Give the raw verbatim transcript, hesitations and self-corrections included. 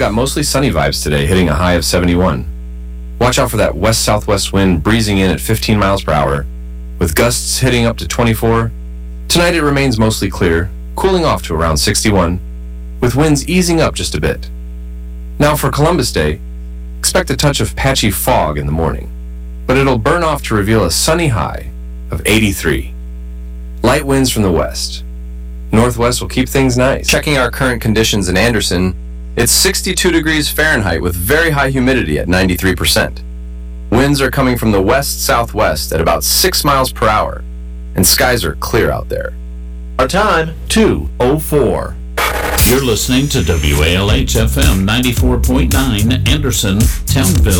got mostly sunny vibes today, hitting a high of seventy-one. Watch out for that west-southwest wind breezing in at fifteen miles per hour, with gusts hitting up to twenty-four. Tonight it remains mostly clear, cooling off to around sixty-one, with winds easing up just a bit. Now for Columbus Day, expect a touch of patchy fog in the morning, but it'll burn off to reveal a sunny high of eighty-three. Light winds from the west. Northwest will keep things nice. Checking our current conditions in Anderson, it's sixty-two degrees Fahrenheit with very high humidity at ninety-three percent. Winds are coming from the west-southwest at about six miles per hour, and skies are clear out there. Our time, two oh four. You're listening to W A L H F M ninety-four point nine, Anderson, Townville.